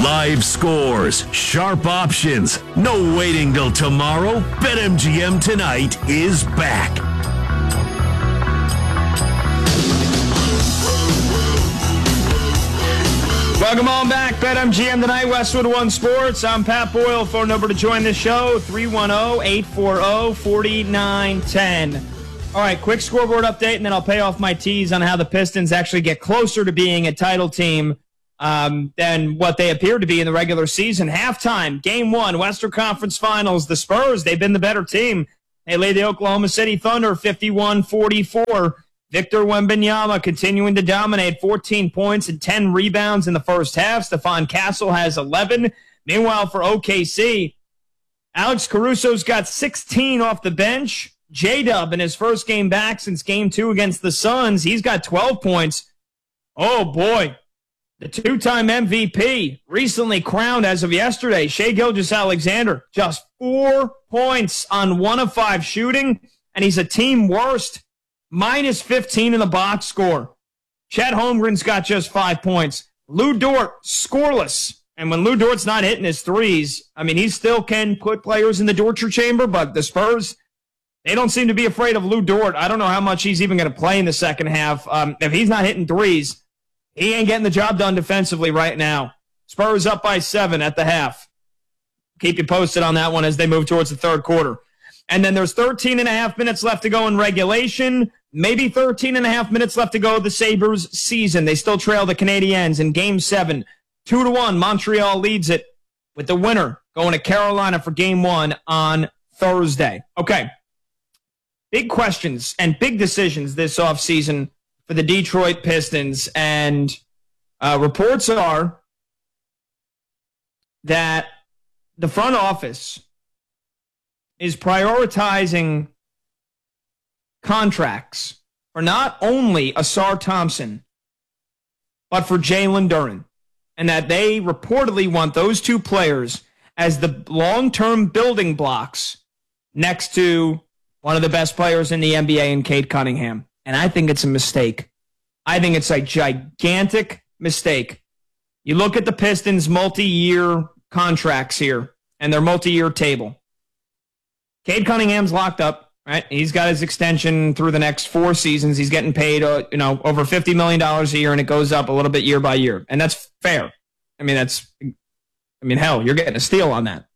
Live scores, sharp options, no waiting till tomorrow. BetMGM tonight is back. Welcome on back. BetMGM tonight, Westwood One Sports. I'm Pat Boyle. Phone number to join the show, 310-840-4910. All right, quick scoreboard update, and then I'll pay off my tease on how the Pistons actually get closer to being a title team than what they appear to be in the regular season. Halftime, Game 1, Western Conference Finals. The Spurs, they've been the better team. They lead the Oklahoma City Thunder 51-44. Victor Wembanyama continuing to dominate, 14 points and 10 rebounds in the first half. Stephon Castle has 11. Meanwhile, for OKC, Alex Caruso's got 16 off the bench. J-Dub in his first game back since Game 2 against the Suns, he's got 12 points. Oh, boy. The two-time MVP, recently crowned as of yesterday, Shai Gilgeous-Alexander, just 4 points on 1 of 5 shooting, and he's a team worst. Minus 15 in the box score. Chet Holmgren's got just 5 points. Lou Dort, scoreless. And when Lou Dort's not hitting his threes, I mean, he still can put players in the torture chamber, but the Spurs, they don't seem to be afraid of Lou Dort. I don't know how much he's even going to play in the second half. If he's not hitting threes, he ain't getting the job done defensively right now. Spurs up by 7 at the half. Keep you posted on that one as they move towards the third quarter. And then there's 13 and a half minutes left to go in regulation. Maybe 13 and a half minutes left to go of the Sabres season. They still trail the Canadiens in Game 7. 2-1, Montreal leads it with the winner going to Carolina for Game 1 on Thursday. Okay. Big questions and big decisions this offseason for the Detroit Pistons. And reports are that the front office is prioritizing contracts for not only Ausar Thompson, but for Jalen Duren, and that they reportedly want those two players as the long-term building blocks next to one of the best players in the NBA in Cade Cunningham. And I think it's a mistake. I think it's a gigantic mistake. You look at the Pistons' multi-year contracts here and their multi-year table. Cade Cunningham's locked up, right? He's got his extension through the next 4 seasons. He's getting paid, over $50 million a year, and it goes up a little bit year by year. And that's fair. Hell, you're getting a steal on that.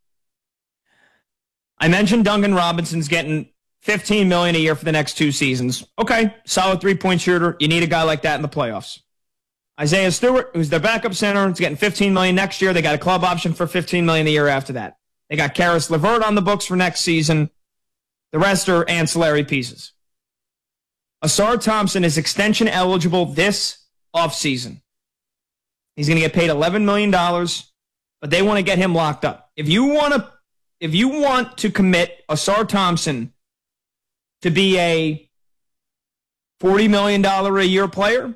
I mentioned Duncan Robinson's getting $15 million a year for the next 2 seasons. Okay, solid three-point shooter. You need a guy like that in the playoffs. Isaiah Stewart, who's their backup center, is getting $15 million next year. They got a club option for $15 million a year after that. They got Karis LeVert on the books for next season. The rest are ancillary pieces. Ausar Thompson is extension eligible this offseason. He's going to get paid $11 million, but they want to get him locked up. If you want to commit Ausar Thompson to be a $40 million a year player,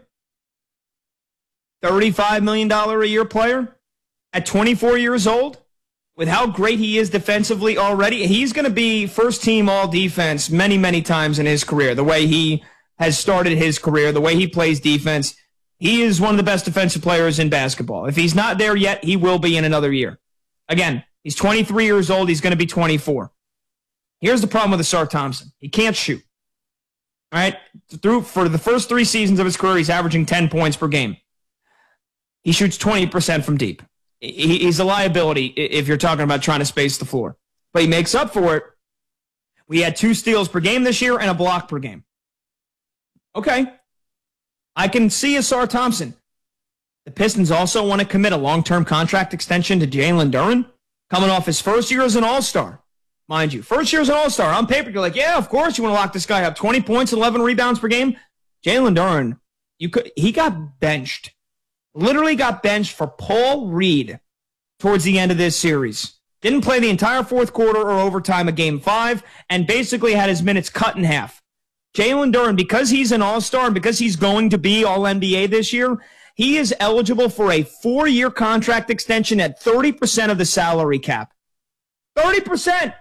$35 million a year player at 24 years old, with how great he is defensively already, he's going to be first team all defense many, many times in his career. The way he has started his career, the way he plays defense, he is one of the best defensive players in basketball. If he's not there yet, he will be in another year. Again, he's 23 years old. He's going to be 24. Here's the problem with Ausar Thompson. He can't shoot. All right? For the first 3 seasons of his career, he's averaging 10 points per game. He shoots 20% from deep. He's a liability if you're talking about trying to space the floor. But he makes up for it. We had 2 steals per game this year and a block per game. Okay. I can see Ausar Thompson. The Pistons also want to commit a long-term contract extension to Jalen Duren, coming off his first year as an all-star. Mind you, first year as an all-star. On paper, you're like, yeah, of course you want to lock this guy up. 20 points, 11 rebounds per game. Jalen Duren, he got benched. Literally got benched for Paul Reed towards the end of this series. Didn't play the entire fourth quarter or overtime of Game 5, and basically had his minutes cut in half. Jalen Duren, because he's an all-star and because he's going to be All-NBA this year, he is eligible for a 4-year contract extension at 30% of the salary cap. 30%!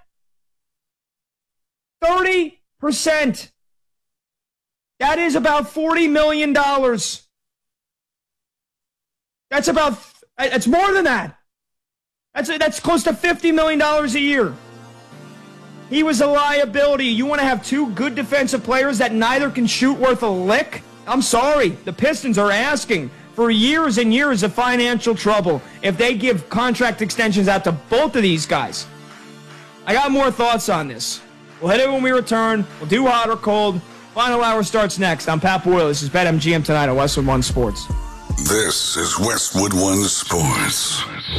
30%! That is about $40 million. That's more than that. That's close to $50 million a year. He was a liability. You want to have two good defensive players that neither can shoot worth a lick? I'm sorry. The Pistons are asking for years and years of financial trouble if they give contract extensions out to both of these guys. I got more thoughts on this. We'll hit it when we return. We'll do hot or cold. Final hour starts next. I'm Pat Boyle. This is BetMGM tonight on Westwood One Sports. This is Westwood One Sports.